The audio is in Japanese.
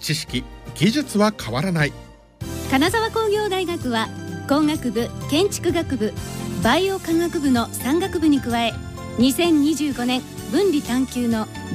知識・技術は変わらない。 金沢工業大学は工学部、建築学部、バイオ科学部の3学部に加え、2025年分理探究の